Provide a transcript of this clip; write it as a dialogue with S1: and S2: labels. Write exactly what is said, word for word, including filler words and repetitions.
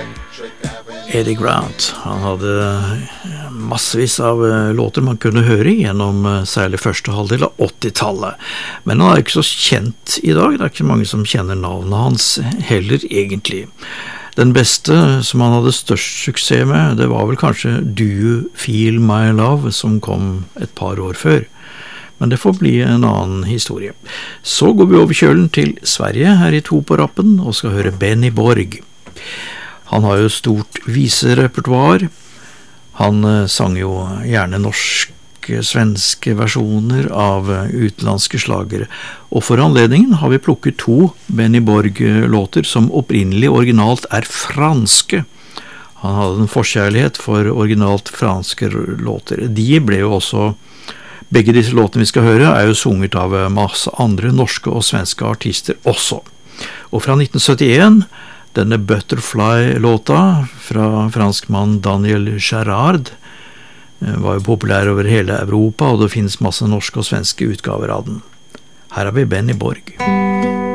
S1: Eddie Grant, han hadde massevis av låter man kunne høre gjennom særlig første halvdel av åttitallet. Men han er ikke så kjent i dag, det er ikke mange som kjenner navnet hans heller egentlig. Den beste som han hadde størst suksess med, det var vel kanskje Do You Feel My Love, som kom et par år før. Men det får bli en annen historie. Så går vi over kjølen til Sverige her i To på rappen og skal høre Benny Borg. Han har jo stort viserepertoar. Han sang jo gjerne norske, svenske versjoner av utenlandske slagere. Og for anledningen har vi plukket to Benny Borg-låter som opprinnelig originalt er franske. Han hadde en forkjærlighet for originalt franske låter. De ble jo også, begge disse låtene vi skal høre, er jo sunget av masse andre norske og svenske artister også. Og fra nitten syttien, denne Butterfly-låta fra franskmann Daniel Gerard var jo populær over hele Europa, og det finnes masse norske og svenske utgaver av den. Her har vi Benny Borg.